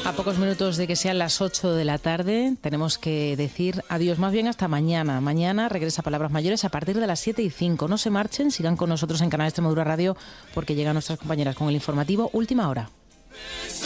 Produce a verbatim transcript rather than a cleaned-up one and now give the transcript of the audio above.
A pocos minutos de que sean las ocho de la tarde, tenemos que decir adiós, más bien hasta mañana. Mañana regresa Palabras Mayores a partir de las siete y cinco. No se marchen, sigan con nosotros en Canal Extremadura Radio, porque llegan nuestras compañeras con el informativo Última Hora.